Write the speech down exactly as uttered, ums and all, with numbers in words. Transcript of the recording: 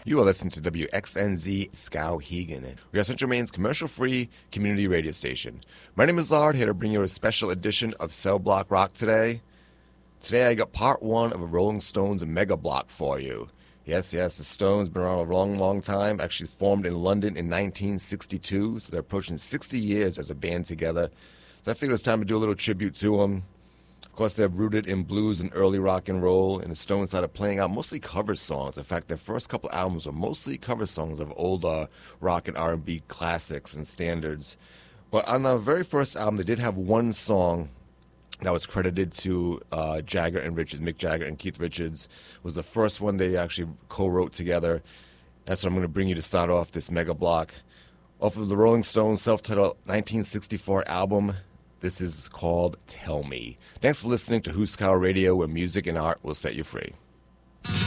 You are listening to W X N Z Skowhegan. We are Central Maine's commercial-free community radio station. My name is Lard, here to bring you a special edition of Cell Block Rock today. Today I got part one of a Rolling Stones mega block for you. Yes, yes, the Stones been around a long, long time. Actually formed in London in nineteen sixty-two, so they're approaching sixty years as a band together. So I figured it was time to do a little tribute to them. Of course, they're rooted in blues and early rock and roll, and the Stones started playing out mostly cover songs. In fact, their first couple albums were mostly cover songs of old uh, rock and R and B classics and standards. But on the very first album, they did have one song that was credited to uh, Jagger and Richards. Mick Jagger and Keith Richards was the first one they actually co-wrote together. That's what I'm going to bring you to start off this mega block. Off of the Rolling Stones self-titled nineteen sixty-four album, this is called Tell Me. Thanks for listening to Huskow Radio, where music and art will set you free.